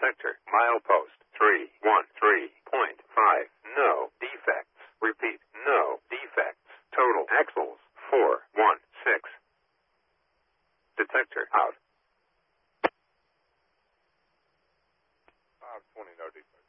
Detector. Milepost 313.5. No defects. Repeat. No defects. Total axles 416. Detector out. 520, no defects.